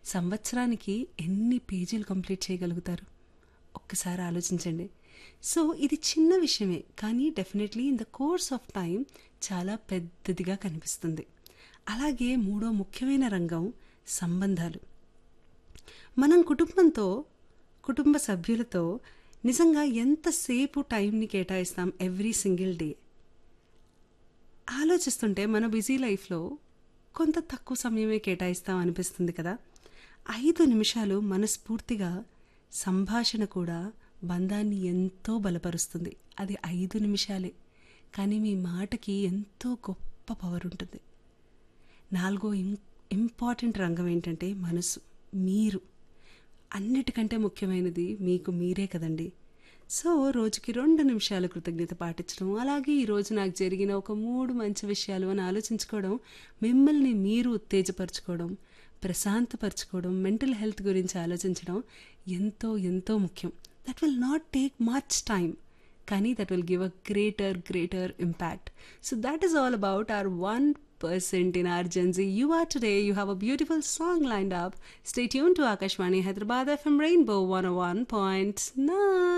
సంవత్సరానికి ఎన్ని పేజీలు కంప్లీట్ చేయగలుగుతారు? ఒక్కసారి ఆలోచించండి. సో ఇది చిన్న విషయమే, కానీ definitely in the course of time చాలా పెద్దదిగా కనిపిస్తుంది. అలాగే మూడో ముఖ్యమైన రంగం సంబంధాలు. మనం కుటుంబ సభ్యులతో నిజంగా ఎంతసేపు టైంని కేటాయిస్తాం ఎవ్రీ సింగిల్ డే? ఆలోచిస్తుంటే మన బిజీ లైఫ్లో కొంత తక్కువ సమయమే కేటాయిస్తాం అనిపిస్తుంది కదా. 5 నిమిషాలు మనస్ఫూర్తిగా సంభాషణ కూడా బంధాన్ని ఎంతో బలపరుస్తుంది. అది 5 నిమిషాలే, కానీ మీ మాటకి ఎంతో గొప్ప పవర్ ఉంటుంది. నాలుగో ఇంపార్టెంట్ రంగం ఏంటంటే మనసు. మీరు అన్నిటికంటే ముఖ్యమైనది మీకు మీరే కదండి. సో రోజుకి 2 నిమిషాలు కృతజ్ఞత పాటించడం, అలాగే ఈరోజు నాకు జరిగిన ఒక 3 మంచి విషయాలు అని ఆలోచించుకోవడం, మిమ్మల్ని మీరు ఉత్తేజపరచుకోవడం, ప్రశాంతపరచుకోవడం, మెంటల్ హెల్త్ గురించి ఆలోచించడం ఎంతో ఎంతో ముఖ్యం. That will not take much time, కానీ that will give a greater impact. So that is all about our 1% in our Gen Z. You are today. You have a beautiful song lined up. Stay tuned to Akashvani Hyderabad FM Rainbow 101.9.